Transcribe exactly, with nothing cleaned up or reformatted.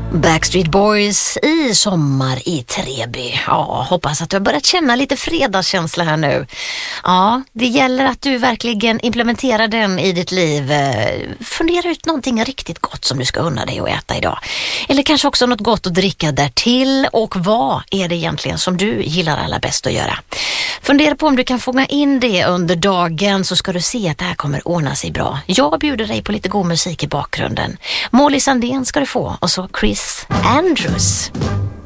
Backstreet Boys i Sommar i Treby. Ja, hoppas att du har börjat känna lite fredagskänsla här nu. Ja, det gäller att du verkligen implementerar den i ditt liv. Fundera ut någonting riktigt gott som du ska unna dig att äta idag. Eller kanske också något gott att dricka där till. Och vad är det egentligen som du gillar allra bäst att göra? Fundera på om du kan fånga in det under dagen, så ska du se att det här kommer ordna sig bra. Jag bjuder dig på lite god musik i bakgrunden. Molly Sandén ska du få, och så Chris Andrews.